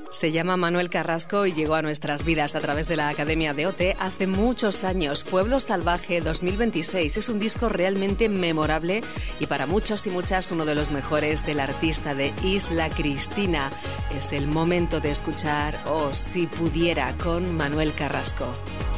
Se llama Manuel Carrasco y llegó a nuestras vidas a través de la Academia de OT hace muchos años. Pueblo Salvaje 2026 es un disco realmente memorable y para muchos y muchas uno de los mejores del artista de Isla Cristina. Es el momento de escuchar Oh, si pudiera con Manuel Carrasco.